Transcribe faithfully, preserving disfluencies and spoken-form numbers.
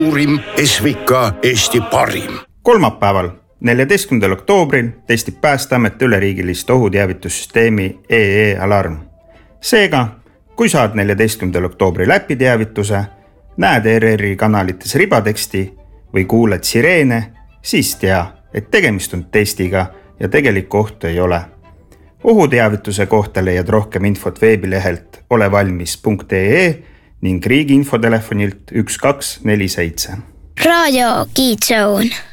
uurim S V K Eesti parim. Kolmapäeval, neljateistkümnendal oktoobril testib Päästeamet üleriigilist ohuteavitussüsteemi E E Alarm. Seega, kui saad neljateistkümnendal oktoobril äpi teavituse, näed R R-i kanalites ribateksti või kuuled sireene, siis tea, et tegemist on testiga ja tegelikku ohtu ei ole. Ohuteavituse kohta leiad rohkem infot veebilehelt olevalmis punkt ee ning riigi infotelefonilt üks kaks neli seitse. Raadio Kiidzoon.